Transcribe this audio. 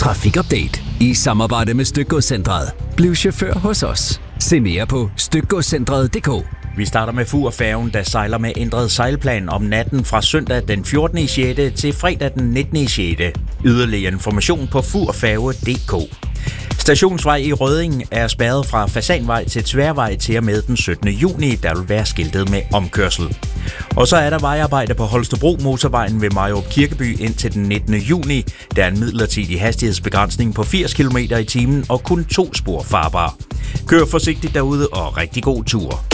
Trafikupdate i samarbejde med Stykgodscentret. Bliv chauffør hos os. Se mere på stykgodscentret.dk. Vi starter med Fur-færgen, der sejler med ændret sejlplan om natten fra søndag den 14. 6. til fredag den 19. 6. Yderligere information på furfærge.dk. Stationsvej i Rødding er spærret fra Fasanvej til Tværvej til og med den 17. juni, der vil være skiltet med omkørsel. Og så er der vejarbejde på Holstebro motorvejen ved Mariager Kirkeby indtil den 19. juni. Der er en midlertidig hastighedsbegrænsning på 80 km/t og kun 2 spor farbar. Kør forsigtigt derude og rigtig god tur.